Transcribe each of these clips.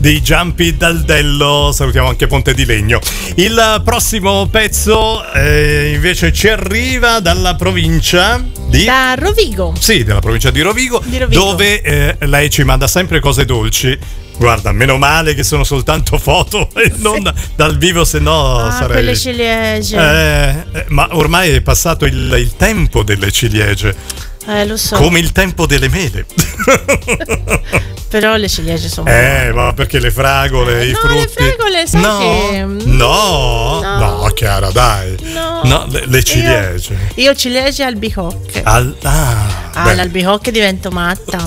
di Giampi Daldello. Salutiamo anche Ponte di Legno. Il prossimo pezzo invece ci arriva dalla provincia da Rovigo. Sì, della provincia di Rovigo. Dove lei ci manda sempre cose dolci. Guarda, meno male che sono soltanto foto e non dal vivo, se no sarei... quelle ciliegie. Ma ormai è passato il tempo delle ciliegie. Lo so. Come il tempo delle mele. Però le ciliegie sono buone. Ma perché le fragole, i frutti... le fragole, sai che... No, Chiara, dai. No, le ciliegie. Io ciliegie e albicocche. L'albicocche divento matta.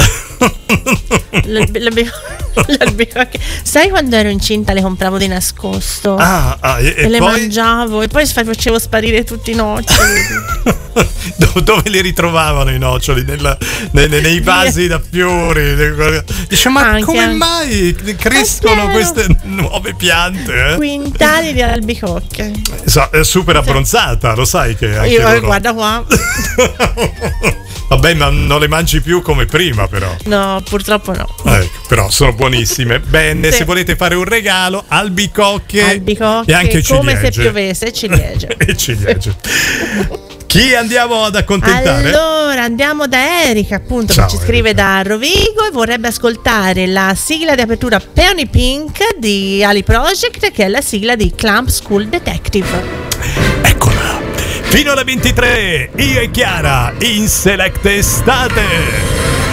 L'albicocche. Sai quando ero incinta le compravo di nascosto e le poi... mangiavo e poi facevo sparire tutti i noccioli. Dove li ritrovavano i noccioli? Nei vasi da fiori. Dice, ma come mai crescono queste nuove piante? Quintali di albicocche. È super abbronzata, lo sai che anche io guarda qua. Vabbè, ma non le mangi più come prima, però. No, purtroppo no. Però sono buonissime. Bene, se volete fare un regalo, albicocche e anche ciliegie. Come se piovesse, ciliegie. E ciliegie. Chi andiamo ad accontentare? Allora andiamo da Erika, appunto. Ciao, che ci scrive da Rovigo e vorrebbe ascoltare la sigla di apertura Peony Pink di Ali Project, che è la sigla di Clamp School Detective. Eccola. Fino alle 23, io e Chiara in Select Estate.